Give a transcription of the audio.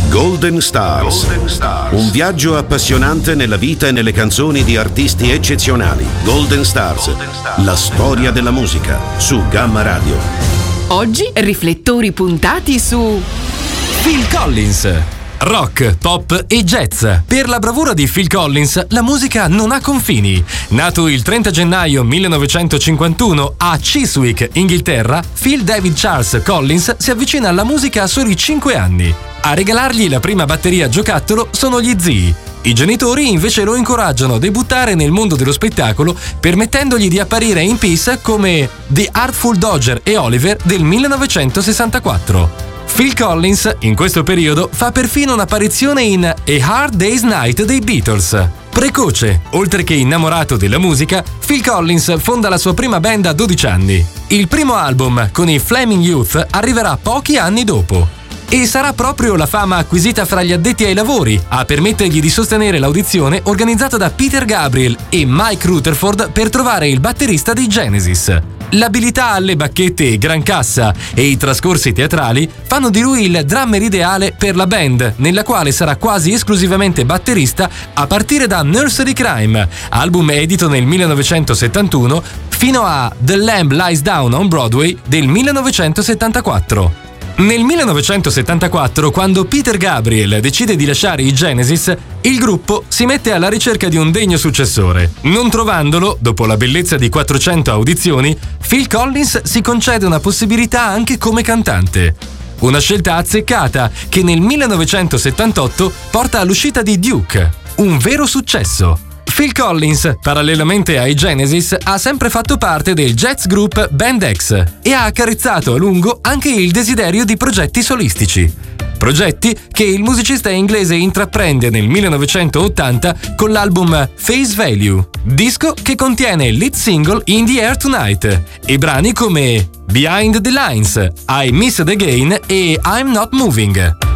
Golden Stars. Un viaggio appassionante nella vita e nelle canzoni di artisti eccezionali. Golden Stars. La storia della musica su Gamma Radio. Oggi riflettori puntati su Phil Collins. Rock, pop e jazz. Per la bravura di Phil Collins, la musica non ha confini. Nato il 30 gennaio 1951 a Chiswick, Inghilterra, Phil David Charles Collins si avvicina alla musica a soli 5 anni. A regalargli la prima batteria giocattolo sono gli zii. I genitori invece lo incoraggiano a debuttare nel mondo dello spettacolo, permettendogli di apparire in Peace come The Artful Dodger e Oliver del 1964. Phil Collins, in questo periodo, fa perfino un'apparizione in A Hard Day's Night dei Beatles. Precoce, oltre che innamorato della musica, Phil Collins fonda la sua prima band a 12 anni. Il primo album, con i Flaming Youth, arriverà pochi anni dopo. E sarà proprio la fama acquisita fra gli addetti ai lavori a permettergli di sostenere l'audizione organizzata da Peter Gabriel e Mike Rutherford per trovare il batterista dei Genesis. L'abilità alle bacchette gran cassa e i trascorsi teatrali fanno di lui il drummer ideale per la band, nella quale sarà quasi esclusivamente batterista a partire da Nursery Crime, album edito nel 1971, fino a The Lamb Lies Down on Broadway del 1974. Nel 1974, quando Peter Gabriel decide di lasciare i Genesis, il gruppo si mette alla ricerca di un degno successore. Non trovandolo, dopo la bellezza di 400 audizioni, Phil Collins si concede una possibilità anche come cantante. Una scelta azzeccata che nel 1978 porta all'uscita di Duke, un vero successo. Phil Collins, parallelamente ai Genesis, ha sempre fatto parte del jazz group Band X e ha accarezzato a lungo anche il desiderio di progetti solistici. Progetti che il musicista inglese intraprende nel 1980 con l'album Face Value, disco che contiene il lead single In the Air Tonight e brani come Behind the Lines, I Miss the Game e I'm Not Moving.